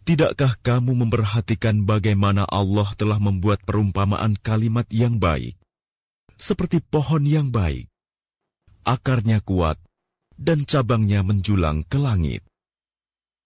Tidakkah kamu memperhatikan bagaimana Allah telah membuat perumpamaan kalimat yang baik, seperti pohon yang baik, akarnya kuat, dan cabangnya menjulang ke langit.